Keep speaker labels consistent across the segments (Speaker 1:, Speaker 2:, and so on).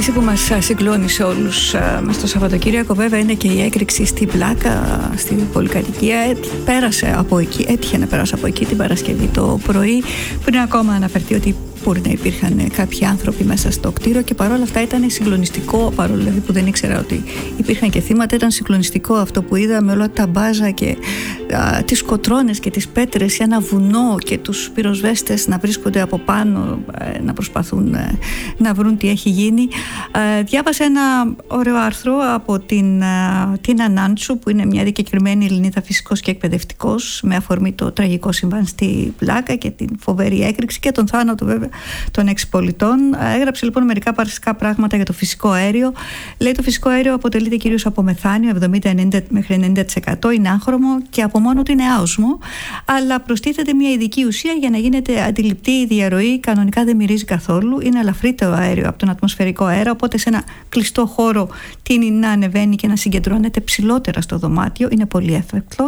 Speaker 1: είδηση που μας συγκλώνησε όλους μες το Σαββατοκύριακο βέβαια είναι και η έκρηξη στη Πλάκα, στην πολυκατοικία. Πέρασε από εκεί, έτυχε να περάσει από εκεί την Παρασκευή το πρωί, πριν ακόμα αναφερθεί ότι μπορεί να υπήρχαν κάποιοι άνθρωποι μέσα στο κτίριο, και παρόλα αυτά ήταν συγκλονιστικό, παρόλο δηλαδή που δεν ήξερα ότι υπήρχαν και θύματα, ήταν συγκλονιστικό αυτό που είδα, με όλα τα μπάζα και τις κοτρώνες και τις πέτρες, ένα βουνό, και τους πυροσβέστες να βρίσκονται από πάνω, να προσπαθούν να βρουν τι έχει γίνει. Διάβασα ένα ωραίο άρθρο από την Ανάντσου, που είναι μια δικαιωμένη Ελληνίδα φυσικός και εκπαιδευτικός, με αφορμή το τραγικό συμβάν στη Πλάκα και την φοβερή έκρηξη και τον θάνατο βέβαια των 6 πολιτών. Έγραψε λοιπόν μερικά βασικά πράγματα για το φυσικό αέριο. Λέει το φυσικό αέριο αποτελείται κυρίως από μεθάνιο, 70 μέχρι 90%, είναι άγχρωμο και από μόνο του είναι άοσμο, αλλά προστίθεται μια ειδική ουσία για να γίνεται αντιληπτή η διαρροή. Κανονικά δεν μυρίζει καθόλου, είναι ελαφρύτερο αέριο από τον ατμοσφαιρικό αέρα, οπότε σε ένα κλειστό χώρο τείνει να ανεβαίνει και να συγκεντρώνεται ψηλότερα στο δωμάτιο. Είναι πολύ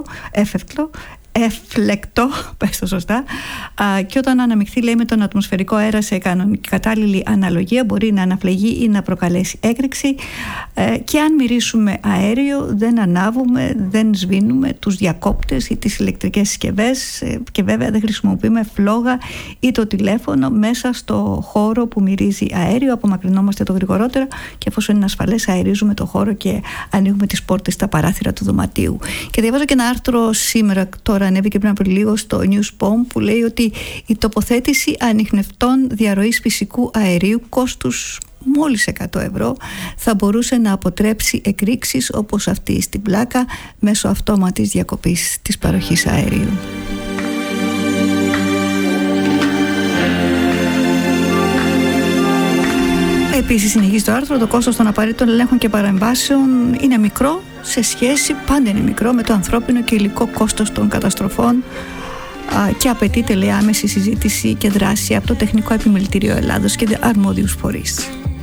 Speaker 1: εφλεκτό, πες το σωστά, και όταν αναμειχθεί, λέει, με τον ατμοσφαιρικό αέρα σε κατάλληλη αναλογία, μπορεί να αναφλεγεί ή να προκαλέσει έκρηξη. Και αν μυρίσουμε αέριο, δεν ανάβουμε, δεν σβήνουμε τους διακόπτες ή τις ηλεκτρικές συσκευές, και βέβαια δεν χρησιμοποιούμε φλόγα ή το τηλέφωνο μέσα στο χώρο που μυρίζει αέριο. Απομακρυνόμαστε το γρηγορότερα, και εφόσον είναι ασφαλές, αερίζουμε το χώρο και ανοίγουμε τις πόρτες, τα παράθυρα του δωματίου. Και διαβάζω και ένα άρθρο σήμερα, τώρα ανέβηκε πριν από λίγο στο Newsbomb, που λέει ότι η τοποθέτηση ανιχνευτών διαρροής φυσικού αερίου κόστους μόλις 100 ευρώ θα μπορούσε να αποτρέψει εκρήξεις όπως αυτή στην Πλάκα μέσω αυτόματης διακοπής της παροχής αερίου. Επίσης, συνεχίζει το άρθρο, το κόστος των απαραίτητων ελέγχων και παρεμβάσεων είναι μικρό σε σχέση, πάντα είναι μικρό, με το ανθρώπινο και υλικό κόστος των καταστροφών, και απαιτείται, λέει, άμεση συζήτηση και δράση από το Τεχνικό Επιμελητήριο Ελλάδος και αρμόδιους φορείς.